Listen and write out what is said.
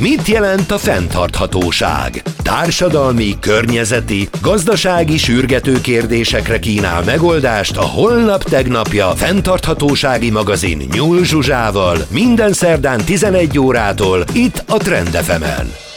Mit jelent a fenntarthatóság? Társadalmi, környezeti, gazdasági sürgető kérdésekre kínál megoldást a Holnap Tegnapja fenntarthatósági magazin Nyúl Zsuzsával minden szerdán 11 órától itt a Trend FM-en.